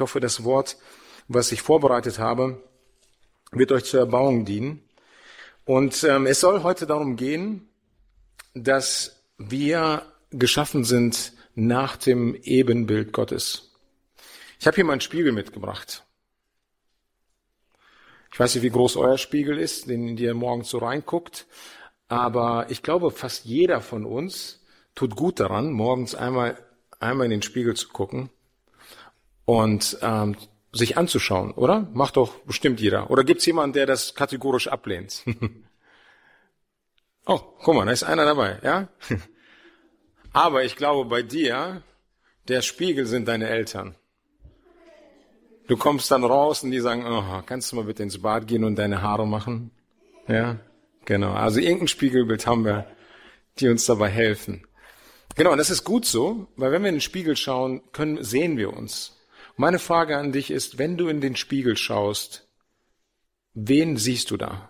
hoffe, das Wort, was ich vorbereitet habe, wird euch zur Erbauung dienen. Und es soll heute darum gehen, dass wir geschaffen sind nach dem Ebenbild Gottes. Ich habe hier mal einen Spiegel mitgebracht. Ich weiß nicht, wie groß euer Spiegel ist, den ihr morgens so reinguckt, aber ich glaube, fast jeder von uns tut gut daran, morgens einmal in den Spiegel zu gucken und sich anzuschauen, oder? Macht doch bestimmt jeder. Oder gibt's jemanden, der das kategorisch ablehnt? Oh, guck mal, da ist einer dabei, ja? Aber ich glaube, bei dir, der Spiegel sind deine Eltern. Du kommst dann raus und die sagen, oh, kannst du mal bitte ins Bad gehen und deine Haare machen? Ja, genau. Also irgendein Spiegelbild haben wir, die uns dabei helfen. Genau, und das ist gut so, weil wenn wir in den Spiegel schauen, sehen wir uns. Meine Frage an dich ist, wenn du in den Spiegel schaust, wen siehst du da?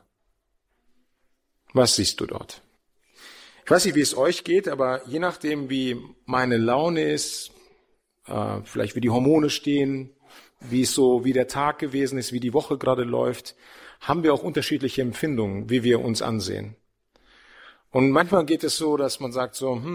Was siehst du dort? Ich weiß nicht, wie es euch geht, aber je nachdem, wie meine Laune ist, vielleicht wie die Hormone stehen, wie der Tag gewesen ist, wie die Woche gerade läuft, haben wir auch unterschiedliche Empfindungen, wie wir uns ansehen. Und manchmal geht es so, dass man sagt so,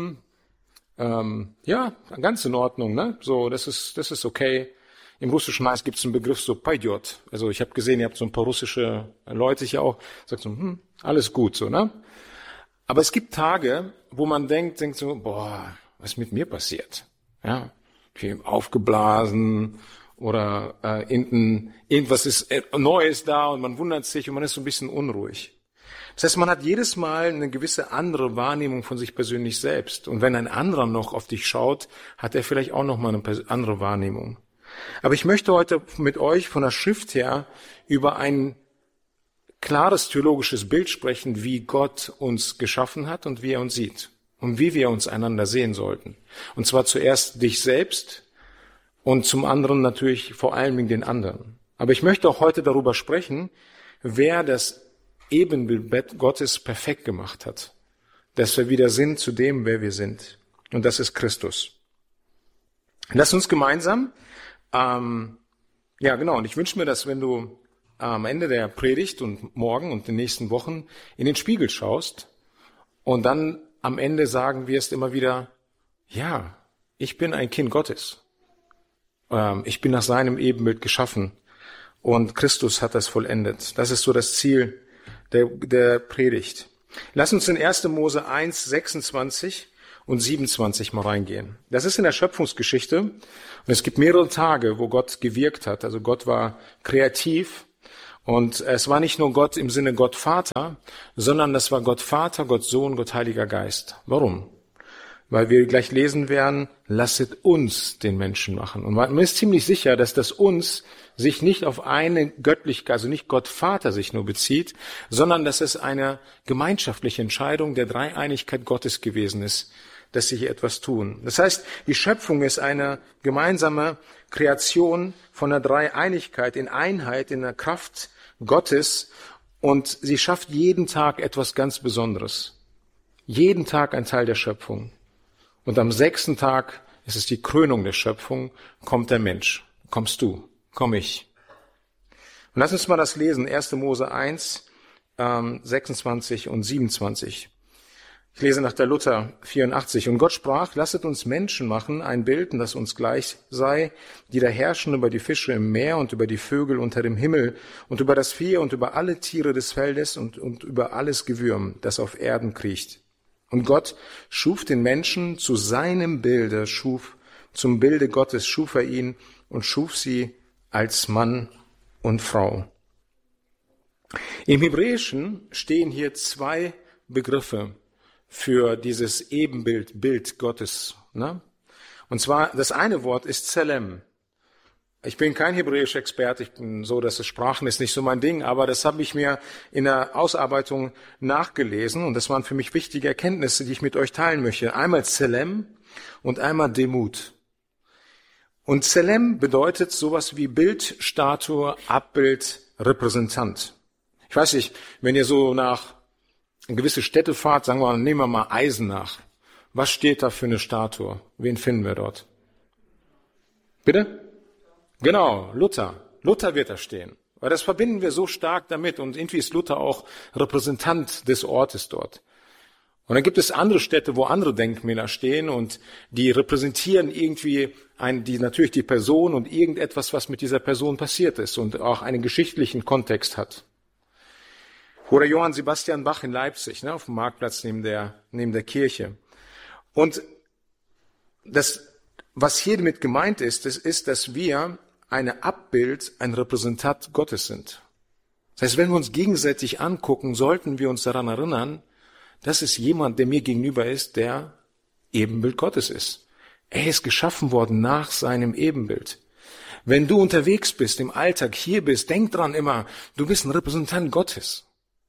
ja, ganz in Ordnung, ne? So, das ist okay. Im Russischen gibt es einen Begriff so pойдет. Also ich habe gesehen, ihr habt so ein paar russische Leute hier auch, sagt so, alles gut, so, ne? Aber es gibt Tage, wo man denkt so, boah, was ist mit mir passiert? Ja, ich bin aufgeblasen oder irgendwas ist Neues da und man wundert sich und man ist so ein bisschen unruhig. Das heißt, man hat jedes Mal eine gewisse andere Wahrnehmung von sich persönlich selbst. Und wenn ein anderer noch auf dich schaut, hat er vielleicht auch noch mal eine andere Wahrnehmung. Aber ich möchte heute mit euch von der Schrift her über ein klares theologisches Bild sprechen, wie Gott uns geschaffen hat und wie er uns sieht und wie wir uns einander sehen sollten. Und zwar zuerst dich selbst und zum anderen natürlich vor allem den anderen. Aber ich möchte auch heute darüber sprechen, wer das Ebenbild Gottes perfekt gemacht hat, dass wir wieder sind zu dem, wer wir sind. Und das ist Christus. Lass uns gemeinsam, und ich wünsche mir, dass wenn du am Ende der Predigt und morgen und in den nächsten Wochen in den Spiegel schaust und dann am Ende sagen wirst immer wieder, ja, ich bin ein Kind Gottes. Ich bin nach seinem Ebenbild geschaffen und Christus hat das vollendet. Das ist so das Ziel der Predigt. Lass uns in 1. Mose 1, 26 und 27 mal reingehen. Das ist in der Schöpfungsgeschichte und es gibt mehrere Tage, wo Gott gewirkt hat. Also Gott war kreativ und es war nicht nur Gott im Sinne Gott Vater, sondern das war Gott Vater, Gott Sohn, Gott Heiliger Geist. Warum? Weil wir gleich lesen werden, lasset uns den Menschen machen. Und man ist ziemlich sicher, dass das uns sich nicht auf eine Göttlichkeit, also nicht Gott Vater sich nur bezieht, sondern dass es eine gemeinschaftliche Entscheidung der Dreieinigkeit Gottes gewesen ist, dass sie hier etwas tun. Das heißt, die Schöpfung ist eine gemeinsame Kreation von der Dreieinigkeit in Einheit, in der Kraft Gottes und sie schafft jeden Tag etwas ganz Besonderes. Jeden Tag ein Teil der Schöpfung. Und am 6. Tag, es ist die Krönung der Schöpfung, kommt der Mensch. Kommst du, komm ich. Und lass uns mal das lesen, 1. Mose 1, 26 und 27. Ich lese nach der Luther 84. Und Gott sprach, lasset uns Menschen machen, ein Bild, das uns gleich sei, die da herrschen über die Fische im Meer und über die Vögel unter dem Himmel und über das Vieh und über alle Tiere des Feldes und über alles Gewürm, das auf Erden kriecht. Und Gott schuf den Menschen zu seinem Bilde, zum Bilde Gottes schuf er ihn und schuf sie als Mann und Frau. Im Hebräischen stehen hier zwei Begriffe für dieses Bild Gottes. Ne? Und zwar, das eine Wort ist Tselem. Ich bin kein hebräischer Experte, ich bin so, dass es Sprachen ist nicht so mein Ding, aber das habe ich mir in der Ausarbeitung nachgelesen und das waren für mich wichtige Erkenntnisse, die ich mit euch teilen möchte. Einmal Tselem und einmal Demut. Und Tselem bedeutet sowas wie Bild, Statue, Abbild, Repräsentant. Ich weiß nicht, wenn ihr so nach gewisse Städte fahrt, sagen wir, nehmen wir mal Eisenach. Was steht da für eine Statue? Wen finden wir dort? Bitte? Genau, Luther. Luther wird da stehen. Weil das verbinden wir so stark damit und irgendwie ist Luther auch Repräsentant des Ortes dort. Und dann gibt es andere Städte, wo andere Denkmäler stehen und die repräsentieren irgendwie natürlich die Person und irgendetwas, was mit dieser Person passiert ist und auch einen geschichtlichen Kontext hat. Oder Johann Sebastian Bach in Leipzig, auf dem Marktplatz neben der Kirche. Und das, was hier damit gemeint ist, dass wir ein Repräsentant Gottes sind. Das heißt, wenn wir uns gegenseitig angucken, sollten wir uns daran erinnern, das ist jemand, der mir gegenüber ist, der Ebenbild Gottes ist. Er ist geschaffen worden nach seinem Ebenbild. Wenn du unterwegs bist, im Alltag hier bist, denk dran immer, du bist ein Repräsentant Gottes.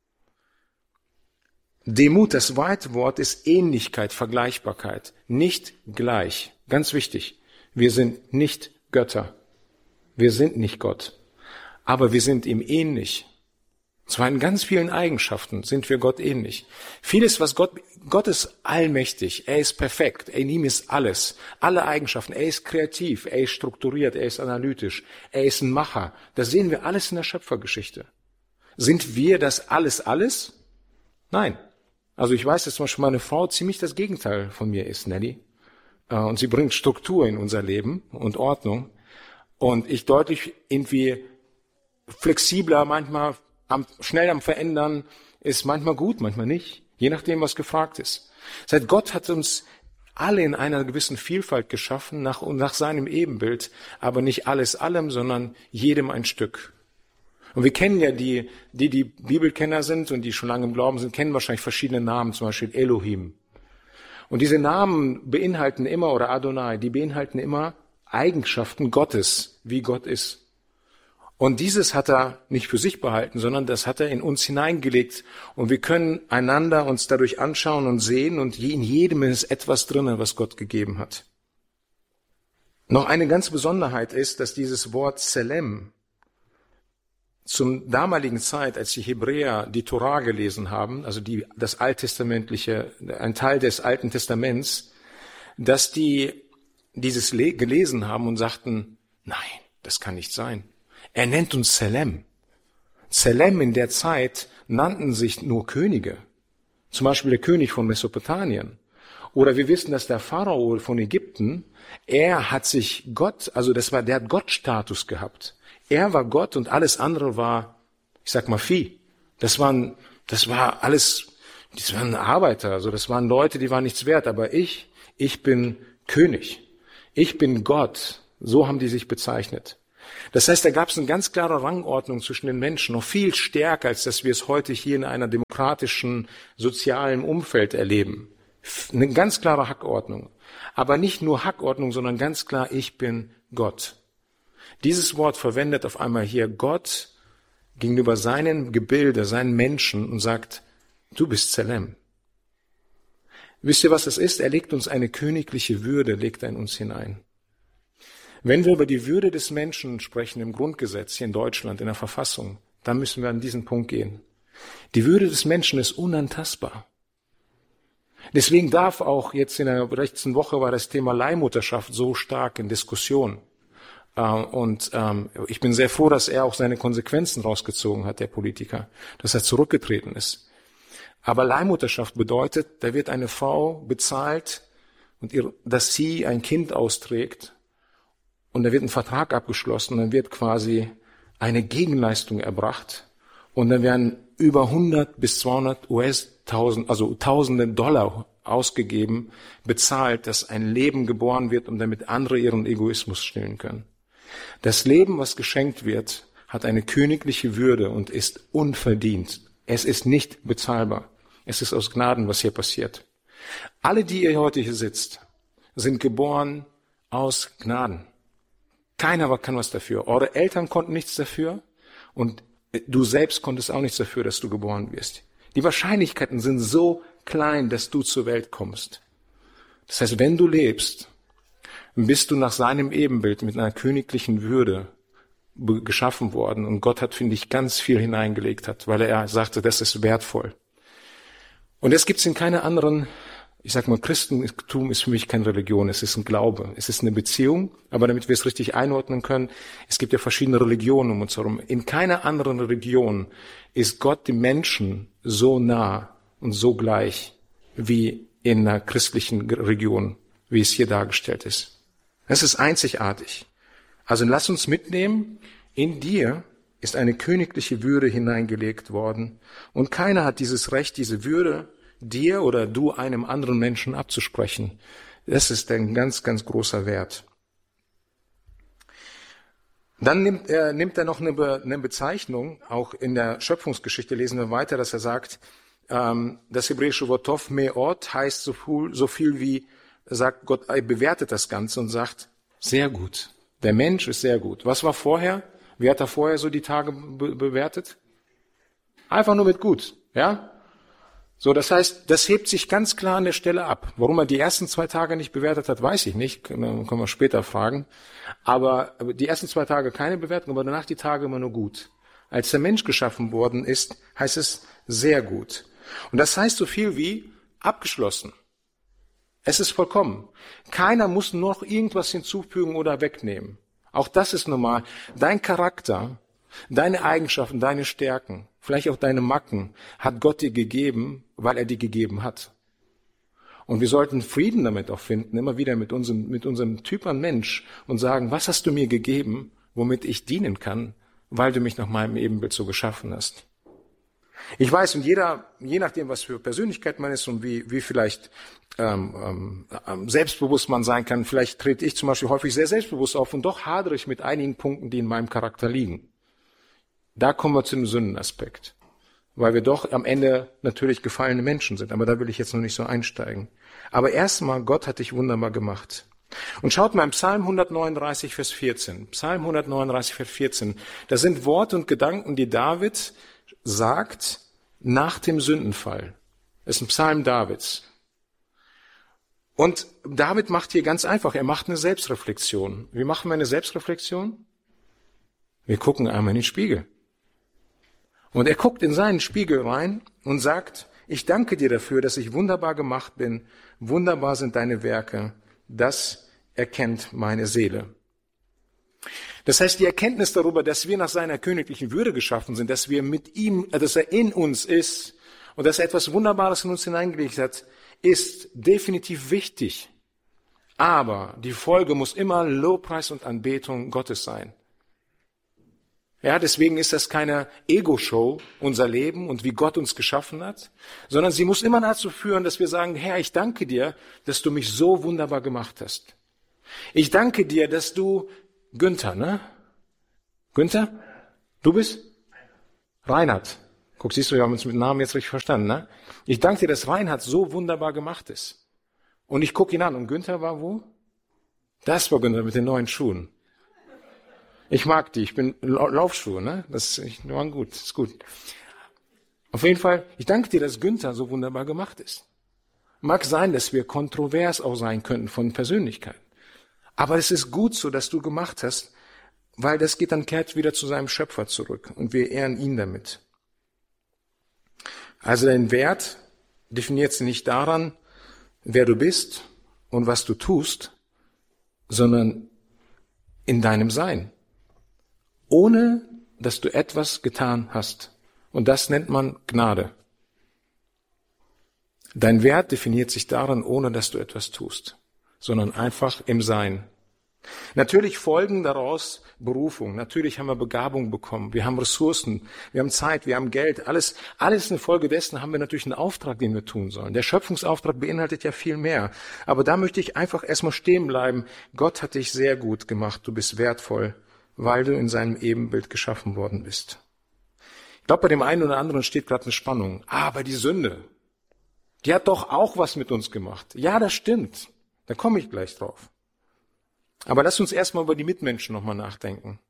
Demut, das zweite Wort ist Ähnlichkeit, Vergleichbarkeit, nicht gleich. Ganz wichtig, wir sind nicht Götter. Wir sind nicht Gott, aber wir sind ihm ähnlich. Zwar in ganz vielen Eigenschaften sind wir Gott ähnlich. Vieles, was Gott ist allmächtig, er ist perfekt, in ihm ist alles, alle Eigenschaften, er ist kreativ, er ist strukturiert, er ist analytisch, er ist ein Macher. Das sehen wir alles in der Schöpfergeschichte. Sind wir das alles? Nein. Also ich weiß, dass zum Beispiel meine Frau ziemlich das Gegenteil von mir ist, Nelly. Und sie bringt Struktur in unser Leben und Ordnung. Und ich deutlich irgendwie flexibler, manchmal schnell am Verändern, ist manchmal gut, manchmal nicht, je nachdem, was gefragt ist. Das heißt, Gott hat uns alle in einer gewissen Vielfalt geschaffen, nach seinem Ebenbild, aber nicht alles allem, sondern jedem ein Stück. Und wir kennen ja die Bibelkenner sind und die schon lange im Glauben sind, kennen wahrscheinlich verschiedene Namen, zum Beispiel Elohim. Und diese Namen beinhalten immer, oder Adonai, die beinhalten immer Eigenschaften Gottes, wie Gott ist. Und dieses hat er nicht für sich behalten, sondern das hat er in uns hineingelegt. Und wir können einander uns dadurch anschauen und sehen und in jedem ist etwas drin, was Gott gegeben hat. Noch eine ganze Besonderheit ist, dass dieses Wort Tselem zum damaligen Zeit, als die Hebräer die Torah gelesen haben, also das alttestamentliche, ein Teil des Alten Testaments, dass die dieses gelesen haben und sagten, nein, das kann nicht sein. Er nennt uns Tselem. Tselem in der Zeit nannten sich nur Könige. Zum Beispiel der König von Mesopotamien. Oder wir wissen, dass der Pharao von Ägypten, er hat sich Gott, der hat Gottstatus gehabt. Er war Gott und alles andere war, ich sag mal, Vieh. Das waren Arbeiter, also das waren Leute, die waren nichts wert. Aber ich bin König. Ich bin Gott. So haben die sich bezeichnet. Das heißt, da gab es eine ganz klare Rangordnung zwischen den Menschen, noch viel stärker, als dass wir es heute hier in einer demokratischen, sozialen Umfeld erleben. Eine ganz klare Hackordnung. Aber nicht nur Hackordnung, sondern ganz klar, ich bin Gott. Dieses Wort verwendet auf einmal hier Gott gegenüber seinen Gebilde, seinen Menschen und sagt, du bist Tselem. Wisst ihr, was das ist? Er legt uns eine königliche Würde, legt er in uns hinein. Wenn wir über die Würde des Menschen sprechen im Grundgesetz hier in Deutschland, in der Verfassung, dann müssen wir an diesen Punkt gehen. Die Würde des Menschen ist unantastbar. Deswegen darf auch jetzt in der letzten Woche war das Thema Leihmutterschaft so stark in Diskussion. Und ich bin sehr froh, dass er auch seine Konsequenzen rausgezogen hat, der Politiker, dass er zurückgetreten ist. Aber Leihmutterschaft bedeutet, da wird eine Frau bezahlt, dass sie ein Kind austrägt und da wird ein Vertrag abgeschlossen und dann wird quasi eine Gegenleistung erbracht und dann werden über 100 bis 200 also Tausende Dollar ausgegeben, bezahlt, dass ein Leben geboren wird und damit andere ihren Egoismus stillen können. Das Leben, was geschenkt wird, hat eine königliche Würde und ist unverdient. Es ist nicht bezahlbar. Es ist aus Gnaden, was hier passiert. Alle, die ihr heute hier sitzt, sind geboren aus Gnaden. Keiner kann was dafür. Eure Eltern konnten nichts dafür und du selbst konntest auch nichts dafür, dass du geboren wirst. Die Wahrscheinlichkeiten sind so klein, dass du zur Welt kommst. Das heißt, wenn du lebst, bist du nach seinem Ebenbild mit einer königlichen Würde geschaffen worden. Und Gott hat, finde ich, ganz viel hineingelegt hat, weil er sagte, das ist wertvoll. Und das gibt's in keiner anderen Ich sag mal, Christentum ist für mich keine Religion, es ist ein Glaube, es ist eine Beziehung, aber damit wir es richtig einordnen können, es gibt ja verschiedene Religionen um uns herum. In keiner anderen Religion ist Gott dem Menschen so nah und so gleich wie in einer christlichen Religion, wie es hier dargestellt ist. Das ist einzigartig. Also lass uns mitnehmen, in dir ist eine königliche Würde hineingelegt worden und keiner hat dieses Recht, diese Würde dir oder du einem anderen Menschen abzusprechen. Das ist ein ganz, ganz großer Wert. Dann nimmt er noch eine Bezeichnung, auch in der Schöpfungsgeschichte lesen wir weiter, dass er sagt, das hebräische Wort Tov Me'ot heißt so viel wie, sagt Gott, er bewertet das Ganze und sagt, sehr gut. Der Mensch ist sehr gut. Was war vorher? Wie hat er vorher so die Tage bewertet? Einfach nur mit gut, ja? So, das heißt, das hebt sich ganz klar an der Stelle ab. Warum er die ersten 2 Tage nicht bewertet hat, weiß ich nicht. Können wir später fragen. Aber die ersten 2 Tage keine Bewertung, aber danach die Tage immer nur gut. Als der Mensch geschaffen worden ist, heißt es sehr gut. Und das heißt so viel wie abgeschlossen. Es ist vollkommen. Keiner muss noch irgendwas hinzufügen oder wegnehmen. Auch das ist normal. Dein Charakter, deine Eigenschaften, deine Stärken, vielleicht auch deine Macken, hat Gott dir gegeben, weil er dir gegeben hat. Und wir sollten Frieden damit auch finden, immer wieder mit unserem Typ an Mensch und sagen, was hast du mir gegeben, womit ich dienen kann, weil du mich nach meinem Ebenbild so geschaffen hast. Ich weiß, und je nachdem, was für Persönlichkeit man ist und wie vielleicht selbstbewusst man sein kann, vielleicht trete ich zum Beispiel häufig sehr selbstbewusst auf und doch hadere ich mit einigen Punkten, die in meinem Charakter liegen. Da kommen wir zu dem Sündenaspekt, weil wir doch am Ende natürlich gefallene Menschen sind, aber da will ich jetzt noch nicht so einsteigen. Aber erstmal, Gott hat dich wunderbar gemacht. Und schaut mal im Psalm 139, Vers 14. Psalm 139, Vers 14. Da sind Worte und Gedanken, die David sagt nach dem Sündenfall. Das ist ein Psalm Davids. Und David macht hier ganz einfach, er macht eine Selbstreflexion. Wie machen wir eine Selbstreflexion? Wir gucken einmal in den Spiegel. Und er guckt in seinen Spiegel rein und sagt, ich danke dir dafür, dass ich wunderbar gemacht bin. Wunderbar sind deine Werke. Das erkennt meine Seele. Das heißt, die Erkenntnis darüber, dass wir nach seiner königlichen Würde geschaffen sind, dass wir mit ihm, dass er in uns ist und dass er etwas Wunderbares in uns hineingelegt hat, ist definitiv wichtig. Aber die Folge muss immer Lobpreis und Anbetung Gottes sein. Ja, deswegen ist das keine Ego-Show, unser Leben und wie Gott uns geschaffen hat, sondern sie muss immer dazu führen, dass wir sagen, Herr, ich danke dir, dass du mich so wunderbar gemacht hast. Ich danke dir, dass du Günther, ne? Günther? Du bist? Reinhard. Guck, siehst du, wir haben uns mit Namen jetzt richtig verstanden, ne? Ich danke dir, dass Reinhard so wunderbar gemacht ist. Und ich gucke ihn an. Und Günther war wo? Das war Günther mit den neuen Schuhen. Ich mag die. Ich bin Laufschuhe, ne? Die waren gut. Ist gut. Auf jeden Fall, ich danke dir, dass Günther so wunderbar gemacht ist. Mag sein, dass wir kontrovers auch sein könnten von Persönlichkeit. Aber es ist gut so, dass du gemacht hast, weil das geht dann kehrt wieder zu seinem Schöpfer zurück und wir ehren ihn damit. Also dein Wert definiert sich nicht daran, wer du bist und was du tust, sondern in deinem Sein. Ohne, dass du etwas getan hast. Und das nennt man Gnade. Dein Wert definiert sich daran, ohne dass du etwas tust, sondern einfach im Sein. Natürlich folgen daraus Berufung. Natürlich haben wir Begabung bekommen. Wir haben Ressourcen. Wir haben Zeit. Wir haben Geld. Alles eine Folge dessen haben wir natürlich einen Auftrag, den wir tun sollen. Der Schöpfungsauftrag beinhaltet ja viel mehr. Aber da möchte ich einfach erstmal stehen bleiben. Gott hat dich sehr gut gemacht. Du bist wertvoll, weil du in seinem Ebenbild geschaffen worden bist. Ich glaube, bei dem einen oder anderen steht gerade eine Spannung. Aber die Sünde, die hat doch auch was mit uns gemacht. Ja, das stimmt. Da komme ich gleich drauf. Aber lass uns erstmal über die Mitmenschen nochmal nachdenken.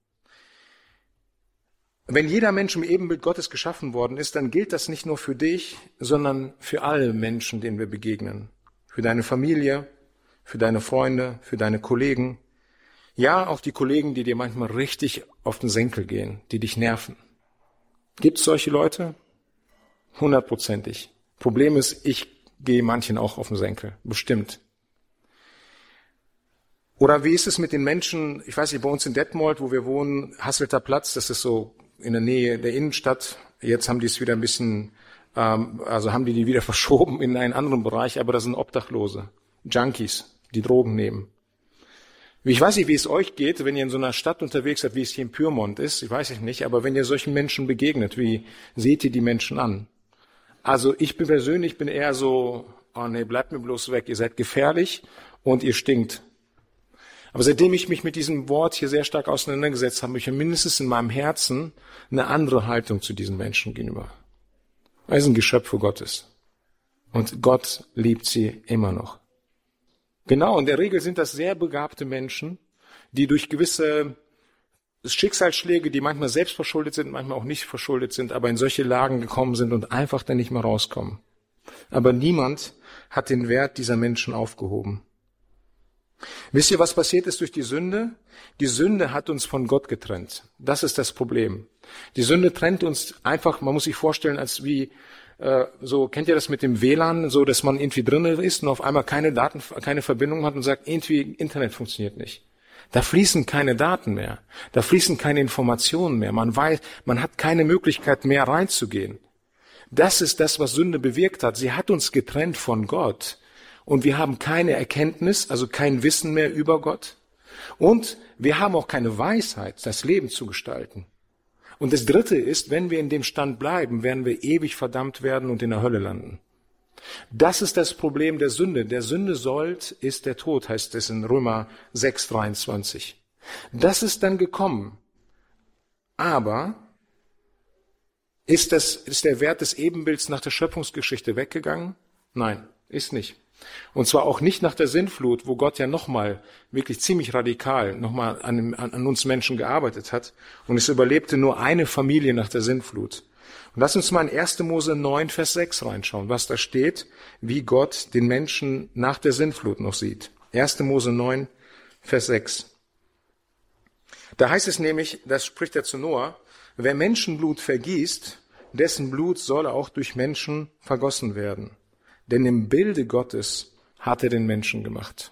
Wenn jeder Mensch im Ebenbild Gottes geschaffen worden ist, dann gilt das nicht nur für dich, sondern für alle Menschen, denen wir begegnen. Für deine Familie, für deine Freunde, für deine Kollegen. Ja, auch die Kollegen, die dir manchmal richtig auf den Senkel gehen, die dich nerven. Gibt es solche Leute? 100%. Problem ist, ich gehe manchen auch auf den Senkel. Bestimmt. Oder wie ist es mit den Menschen, ich weiß nicht, bei uns in Detmold, wo wir wohnen, Hasselter Platz, das ist so in der Nähe der Innenstadt. Jetzt haben die es wieder ein bisschen, also haben die wieder verschoben in einen anderen Bereich, aber das sind Obdachlose, Junkies, die Drogen nehmen. Ich weiß nicht, wie es euch geht, wenn ihr in so einer Stadt unterwegs seid, wie es hier in Pyrmont ist, ich weiß es nicht, aber wenn ihr solchen Menschen begegnet, wie seht ihr die Menschen an? Also ich bin persönlich eher so, oh nee, bleibt mir bloß weg, ihr seid gefährlich und ihr stinkt. Aber seitdem ich mich mit diesem Wort hier sehr stark auseinandergesetzt habe, habe ich mindestens in meinem Herzen eine andere Haltung zu diesen Menschen gegenüber. Es sind Geschöpfe Gottes. Und Gott liebt sie immer noch. Genau, in der Regel sind das sehr begabte Menschen, die durch gewisse Schicksalsschläge, die manchmal selbst verschuldet sind, manchmal auch nicht verschuldet sind, aber in solche Lagen gekommen sind und einfach dann nicht mehr rauskommen. Aber niemand hat den Wert dieser Menschen aufgehoben. Wisst ihr, was passiert ist durch die Sünde? Die Sünde hat uns von Gott getrennt. Das ist das Problem. Die Sünde trennt uns einfach, man muss sich vorstellen, als wie, so, kennt ihr das mit dem WLAN, so, dass man irgendwie drin ist und auf einmal keine Daten, keine Verbindung hat und sagt, irgendwie Internet funktioniert nicht. Da fließen keine Daten mehr. Da fließen keine Informationen mehr. Man weiß, man hat keine Möglichkeit mehr reinzugehen. Das ist das, was Sünde bewirkt hat. Sie hat uns getrennt von Gott. Und wir haben keine Erkenntnis, also kein Wissen mehr über Gott. Und wir haben auch keine Weisheit, das Leben zu gestalten. Und das Dritte ist, wenn wir in dem Stand bleiben, werden wir ewig verdammt werden und in der Hölle landen. Das ist das Problem der Sünde. Der Sünde Sold ist der Tod, heißt es in Römer 6,23. Das ist dann gekommen. Aber ist der Wert des Ebenbilds nach der Schöpfungsgeschichte weggegangen? Nein, ist nicht. Und zwar auch nicht nach der Sintflut, wo Gott ja nochmal wirklich ziemlich radikal nochmal an uns Menschen gearbeitet hat. Und es überlebte nur eine Familie nach der Sintflut. Und lass uns mal in 1. Mose 9, Vers 6 reinschauen, was da steht, wie Gott den Menschen nach der Sintflut noch sieht. 1. Mose 9, Vers 6. Da heißt es nämlich, das spricht er zu Noah, wer Menschenblut vergießt, dessen Blut soll auch durch Menschen vergossen werden. Denn im Bilde Gottes hat er den Menschen gemacht.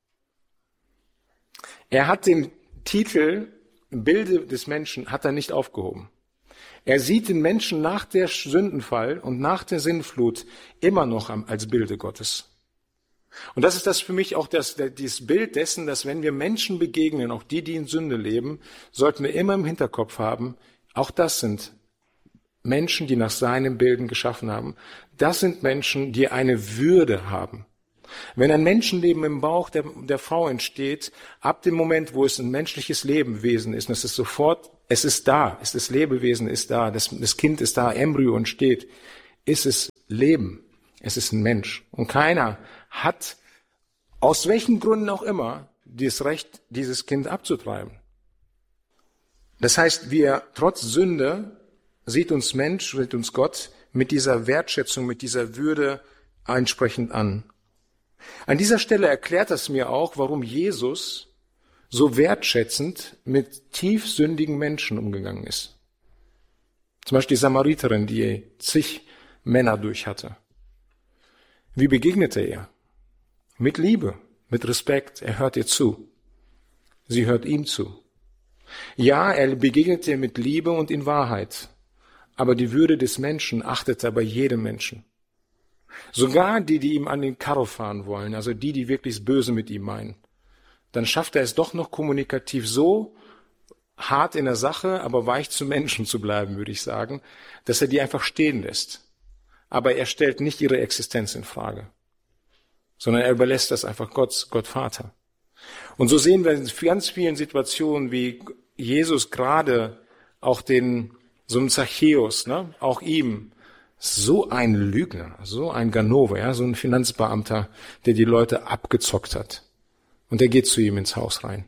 Er hat den Titel Bilde des Menschen hat er nicht aufgehoben. Er sieht den Menschen nach der Sündenfall und nach der Sintflut immer noch als Bilde Gottes. Und das ist das für mich auch dieses Bild dessen, dass wenn wir Menschen begegnen, auch die in Sünde leben, sollten wir immer im Hinterkopf haben, auch das sind Menschen, die nach seinem Bilden geschaffen haben. Das sind Menschen, die eine Würde haben. Wenn ein Menschenleben im Bauch der Frau entsteht, ab dem Moment, wo es ein menschliches Lebewesen ist, und es ist sofort, es ist da, das Lebewesen ist da, das Kind ist da, Embryo entsteht, ist es Leben, es ist ein Mensch. Und keiner hat, aus welchen Gründen auch immer, das Recht, dieses Kind abzutreiben. Das heißt, wir trotz Sünde sieht uns Mensch, sieht uns Gott mit dieser Wertschätzung, mit dieser Würde entsprechend an. An dieser Stelle erklärt das mir auch, warum Jesus so wertschätzend mit tiefsündigen Menschen umgegangen ist. Zum Beispiel die Samariterin, die zig Männer durch hatte. Wie begegnete er? Mit Liebe, mit Respekt. Er hört ihr zu. Sie hört ihm zu. Ja, er begegnete mit Liebe und in Wahrheit. Aber die Würde des Menschen achtet er bei jedem Menschen. Sogar die ihm an den Karren fahren wollen, also die wirklich Böse mit ihm meinen. Dann schafft er es doch noch kommunikativ so hart in der Sache, aber weich zu Menschen zu bleiben, würde ich sagen, dass er die einfach stehen lässt. Aber er stellt nicht ihre Existenz in Frage, sondern er überlässt das einfach Gott Vater. Und so sehen wir in ganz vielen Situationen, wie Jesus gerade auch so ein Zachäus, auch ihm, so ein Lügner, so ein Ganove, so ein Finanzbeamter, der die Leute abgezockt hat. Und er geht zu ihm ins Haus rein.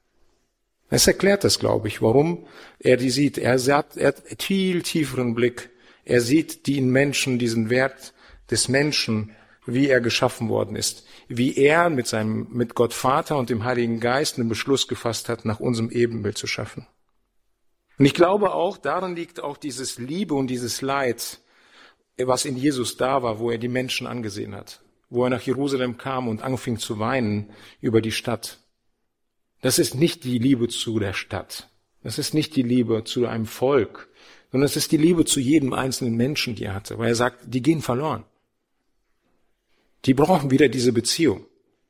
Es erklärt das, glaube ich, warum er die sieht. Er hat viel tieferen Blick. Er sieht den Menschen, diesen Wert des Menschen, wie er geschaffen worden ist. Wie er mit Gott Vater und dem Heiligen Geist einen Beschluss gefasst hat, nach unserem Ebenbild zu schaffen. Und ich glaube auch, darin liegt auch dieses Liebe und dieses Leid was in Jesus da war, wo er die Menschen angesehen hat, wo er nach Jerusalem kam und anfing zu weinen über die Stadt. Das ist nicht die Liebe zu der Stadt. Das ist nicht die Liebe zu einem Volk, sondern es ist die Liebe zu jedem einzelnen Menschen, die er hatte, weil er sagt, die gehen verloren. Die brauchen wieder diese Beziehung.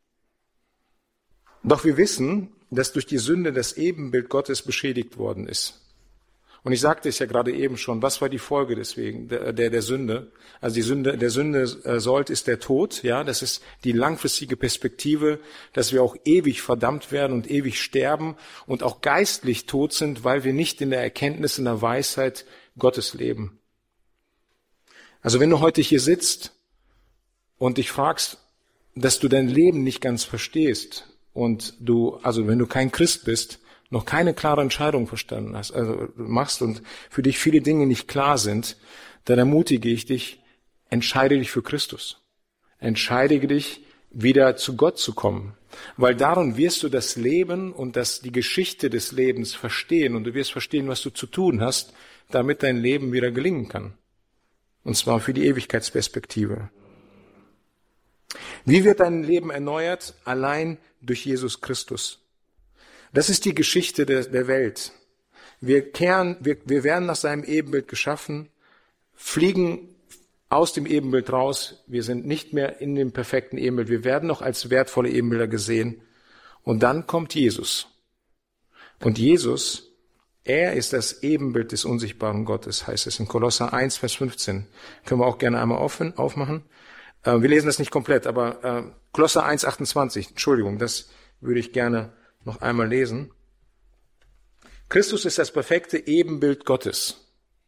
Doch wir wissen, dass durch die Sünde das Ebenbild Gottes beschädigt worden ist. Und ich sagte es ja gerade eben schon, was war die Folge deswegen der Sünde? Also der Sünde Sold ist der Tod, ja, das ist die langfristige Perspektive, dass wir auch ewig verdammt werden und ewig sterben und auch geistlich tot sind, weil wir nicht in der Erkenntnis, in der Weisheit Gottes leben. Also wenn du heute hier sitzt und dich fragst, dass du dein Leben nicht ganz verstehst und wenn du kein Christ bist, noch keine klare Entscheidung verstanden hast, machst und für dich viele Dinge nicht klar sind, dann ermutige ich dich, entscheide dich für Christus. Entscheide dich, wieder zu Gott zu kommen. Weil darin wirst du das Leben und die Geschichte des Lebens verstehen und du wirst verstehen, was du zu tun hast, damit dein Leben wieder gelingen kann. Und zwar für die Ewigkeitsperspektive. Wie wird dein Leben erneuert? Allein durch Jesus Christus. Das ist die Geschichte der Welt. Wir werden nach seinem Ebenbild geschaffen, fliegen aus dem Ebenbild raus. Wir sind nicht mehr in dem perfekten Ebenbild. Wir werden noch als wertvolle Ebenbilder gesehen. Und dann kommt Jesus. Und Jesus, er ist das Ebenbild des unsichtbaren Gottes, heißt es in Kolosser 1, Vers 15. Können wir auch gerne einmal aufmachen. Wir lesen das nicht komplett, aber Kolosser 1, 28, Entschuldigung, das würde ich gerne noch einmal lesen. Christus ist das perfekte Ebenbild Gottes.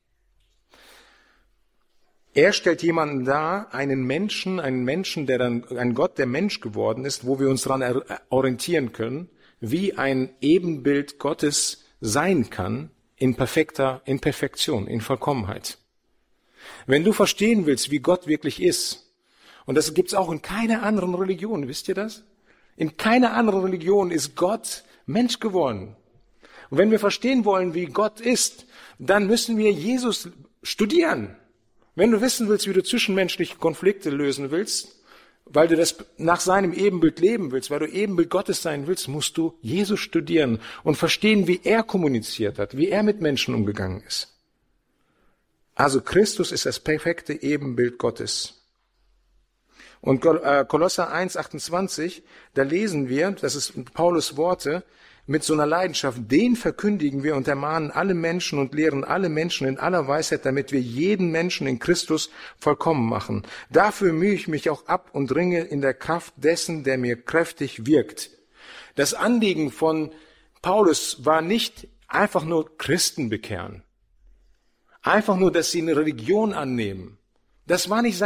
Er stellt jemanden dar, einen Menschen, der dann, ein Gott, der Mensch geworden ist, wo wir uns daran orientieren können, wie ein Ebenbild Gottes sein kann, in Perfektion, in Vollkommenheit. Wenn du verstehen willst, wie Gott wirklich ist, und das gibt's auch in keiner anderen Religion, wisst ihr das? In keiner anderen Religion ist Gott Mensch geworden. Und wenn wir verstehen wollen, wie Gott ist, dann müssen wir Jesus studieren. Wenn du wissen willst, wie du zwischenmenschliche Konflikte lösen willst, weil du das nach seinem Ebenbild leben willst, weil du Ebenbild Gottes sein willst, musst du Jesus studieren und verstehen, wie er kommuniziert hat, wie er mit Menschen umgegangen ist. Also Christus ist das perfekte Ebenbild Gottes. Und Kolosser 1, 28, da lesen wir, das ist Paulus Worte, mit so einer Leidenschaft, den verkündigen wir und ermahnen alle Menschen und lehren alle Menschen in aller Weisheit, damit wir jeden Menschen in Christus vollkommen machen. Dafür mühe ich mich auch ab und ringe in der Kraft dessen, der mir kräftig wirkt. Das Anliegen von Paulus war nicht einfach nur Christen bekehren. Einfach nur, dass sie eine Religion annehmen. Das war nicht